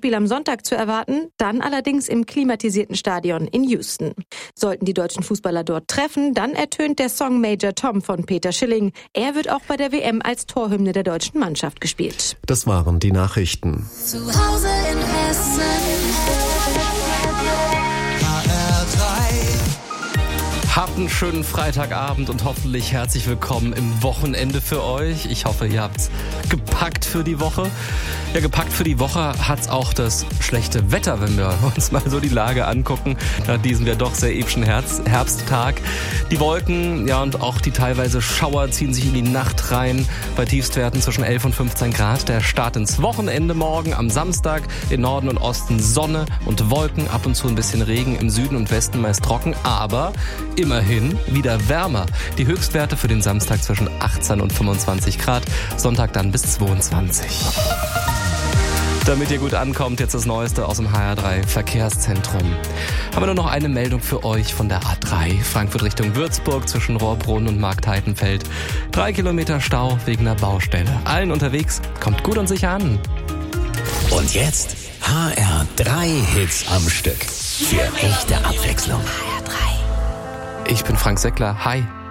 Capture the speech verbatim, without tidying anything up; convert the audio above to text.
Spiel am Sonntag zu erwarten, dann allerdings im klimatisierten Stadion in Houston. Sollten die deutschen Fußballer dort treffen, dann ertönt der Song Major Tom von Peter Schilling. Er wird auch bei der W M als Torhymne der deutschen Mannschaft gespielt. Das waren die Nachrichten. Zu Hause in Hessen. Habt einen schönen Freitagabend und hoffentlich herzlich willkommen im Wochenende für euch. Ich hoffe, ihr habt's gepackt für die Woche. Ja, gepackt für die Woche hat's auch das schlechte Wetter, wenn wir uns mal so die Lage angucken, nach diesem ja doch sehr epischen Herbsttag. Die Wolken, ja, und auch die teilweise Schauer ziehen sich in die Nacht rein, bei Tiefstwerten zwischen elf und fünfzehn Grad. Der Start ins Wochenende morgen am Samstag, in Norden und Osten Sonne und Wolken, ab und zu ein bisschen Regen, im Süden und Westen meist trocken, aber immerhin wieder wärmer. Die Höchstwerte für den Samstag zwischen achtzehn und fünfundzwanzig Grad, Sonntag dann bis zweiundzwanzig. Damit ihr gut ankommt, jetzt das Neueste aus dem H R drei Verkehrszentrum. Haben wir nur noch eine Meldung für euch von der A drei. Frankfurt Richtung Würzburg zwischen Rohrbrunn und Marktheitenfeld. Drei Kilometer Stau wegen einer Baustelle. Allen unterwegs, kommt gut und sicher an. Und jetzt H R drei Hits am Stück. Für echte Abwechslung. Ich bin Frank Seckler. Hi.